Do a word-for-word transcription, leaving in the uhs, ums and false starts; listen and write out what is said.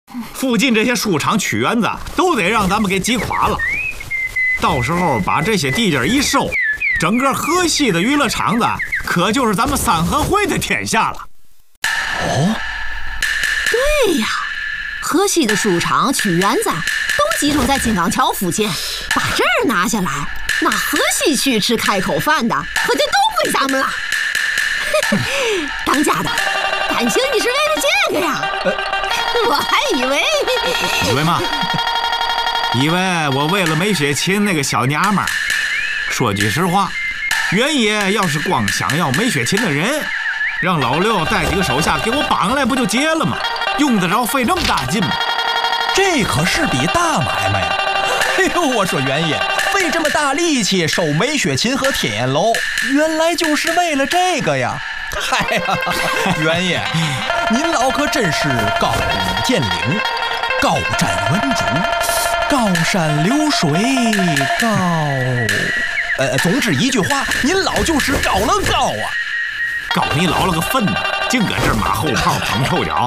附近这些书场曲园子都得让咱们给挤垮了。到时候把这些地界一收，整个河西的娱乐场子可就是咱们三合会的天下了。 哦， 对呀，河西的书场曲园子都集中在金刚桥附近，把这儿拿下来，那河西区吃开口饭的可就都归咱们了。当家的，感情你是为了这个呀？我还以为以为嘛？以为我为了梅雪琴那个小娘们儿。说句实话，原野要是光想要梅雪琴的人，让老六带几个手下给我绑来不就结了吗？用得着费这么大劲吗？ 这可是笔大买卖呀！哎呦，我说原野费这么大力气收梅雪琴和天眼楼，原来就是为了这个呀！嗨呀，原野，您老可真是高屋建瓴，高瞻文竹，高山流水，高……呃，总之一句话，您老就是高了高啊！ 告你老了个粪呐！净搁这马后炮捧臭脚。